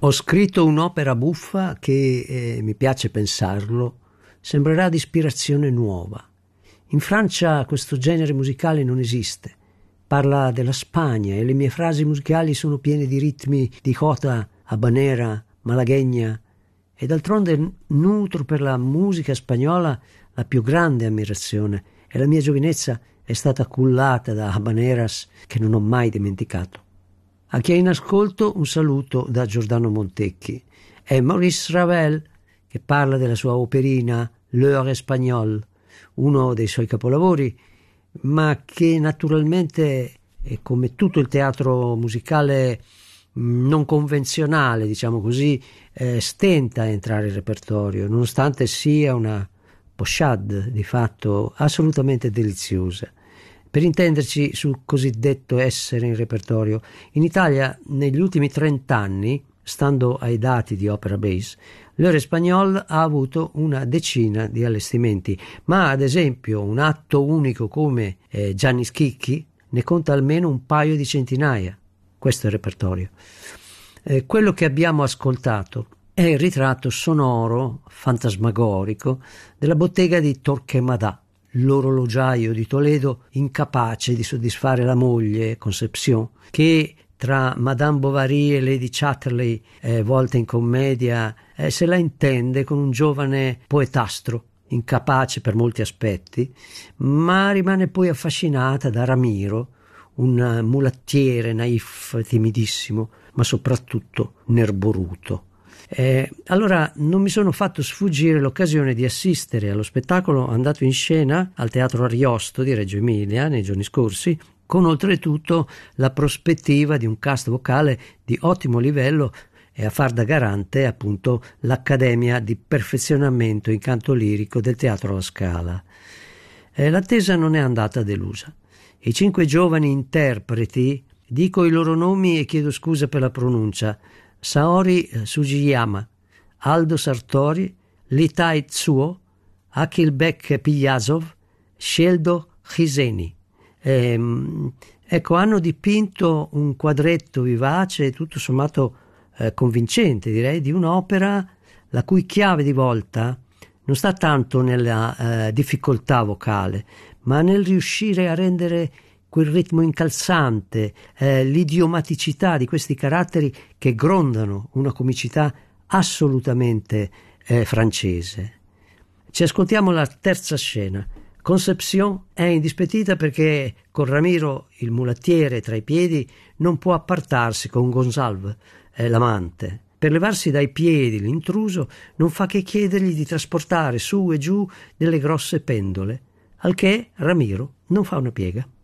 Ho scritto un'opera buffa che, mi piace pensarlo, sembrerà di ispirazione nuova. In Francia questo genere musicale non esiste. Parla della Spagna e le mie frasi musicali sono piene di ritmi di jota, habanera, malagueña, e d'altronde nutro per la musica spagnola la più grande ammirazione e la mia giovinezza è stata cullata da habaneras che non ho mai dimenticato. A chi è in ascolto un saluto da Giordano Montecchi. È Maurice Ravel che parla della sua operina L'heure espagnole, uno dei suoi capolavori, ma che naturalmente, come tutto il teatro musicale non convenzionale, diciamo così, stenta a entrare in repertorio, nonostante sia una pochade di fatto assolutamente deliziosa. Per intenderci sul cosiddetto essere in repertorio, in Italia negli ultimi 30 anni, stando ai dati di Opera Base, l'Heure Espagnole ha avuto una decina di allestimenti, ma ad esempio un atto unico come Gianni Schicchi ne conta almeno un paio di centinaia. Questo è il repertorio. Quello che abbiamo ascoltato è il ritratto sonoro, fantasmagorico, della bottega di Torquemada, l'orologiaio di Toledo incapace di soddisfare la moglie, Concepción, che tra Madame Bovary e Lady Chatterley, volta in commedia, se la intende con un giovane poetastro, incapace per molti aspetti, ma rimane poi affascinata da Ramiro, un mulattiere naif, timidissimo, ma soprattutto nerboruto. Allora non mi sono fatto sfuggire l'occasione di assistere allo spettacolo andato in scena al Teatro Ariosto di Reggio Emilia nei giorni scorsi, con oltretutto la prospettiva di un cast vocale di ottimo livello e a far da garante appunto l'Accademia di Perfezionamento in Canto Lirico del Teatro La Scala. L'attesa non è andata delusa. I 5 giovani interpreti, dico i loro nomi e chiedo scusa per la pronuncia: Saori Sugiyama, Aldo Sartori, Litai Tsuo, Akilbek Piyazov, Sceldo Chiseni. Ecco, hanno dipinto un quadretto vivace e tutto sommato convincente, direi, di un'opera la cui chiave di volta non sta tanto nella difficoltà vocale, ma nel riuscire a rendere quel ritmo incalzante, l'idiomaticità di questi caratteri che grondano una comicità assolutamente francese. Ci ascoltiamo la terza scena. Concepción è indispettita perché con Ramiro, il mulattiere tra i piedi, non può appartarsi con Gonzalve, l'amante. Per levarsi dai piedi l'intruso non fa che chiedergli di trasportare su e giù delle grosse pendole, al che Ramiro non fa una piega.